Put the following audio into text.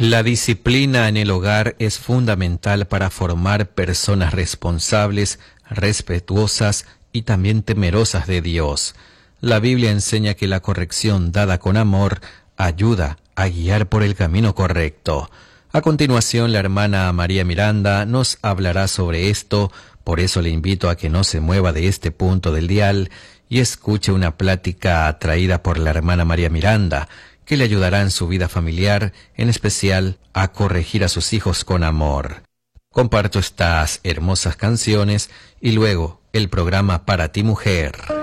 La disciplina en el hogar es fundamental para formar personas responsables, respetuosas y también temerosas de Dios. La Biblia enseña que la corrección dada con amor ayuda a guiar por el camino correcto. A continuación, la hermana María Miranda nos hablará sobre esto, por eso le invito a que no se mueva de este punto del dial y escuche una plática traída por la hermana María Miranda, que le ayudará en su vida familiar, en especial a corregir a sus hijos con amor. Comparto estas hermosas canciones y luego el programa Para ti, mujer.